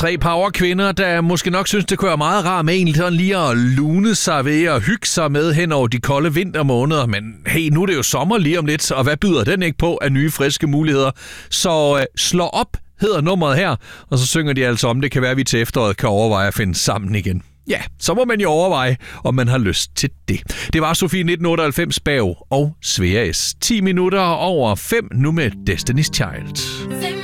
3 powerkvinder, der måske nok synes, det kunne være meget rart med en sådan lige at lune sig ved og hygge sig med hen over de kolde vintermåneder. Men hey, nu er det jo sommer lige om lidt, og hvad byder den ikke på af nye friske muligheder? Så slå op hedder nummeret her, og så synger de altså om, det kan være, at vi til efteråret kan overveje at finde sammen igen. Ja, så må man jo overveje, om man har lyst til det. Det var Sofie 1998 Bav og Svea S. 10 minutter over 5 nu med Destiny's Child.